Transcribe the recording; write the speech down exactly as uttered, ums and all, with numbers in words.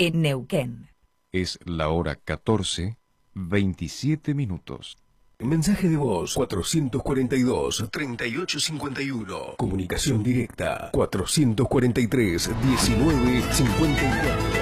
en Neuquén. Es la hora catorce, veintisiete minutos. Mensaje de voz cuatrocientos cuarenta y dos, treinta y ocho cincuenta y uno. Comunicación directa cuatrocientos cuarenta y tres, diecinueve cincuenta y cuatro.